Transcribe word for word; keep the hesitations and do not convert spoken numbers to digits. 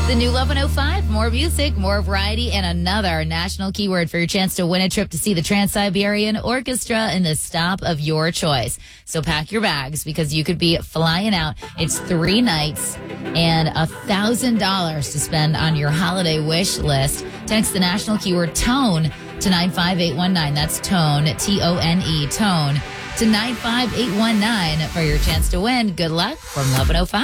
The new eleven oh five, more music, more variety, and another national keyword for your chance to win a trip to see the Trans-Siberian Orchestra in the stop of your choice. So pack your bags because you could be flying out. It's three nights and a thousand dollars to spend on your holiday wish list. Text the national keyword TONE to nine five eight one nine. That's TONE, T O N E, TONE, to nine five eight one nine for your chance to win. Good luck from eleven oh five.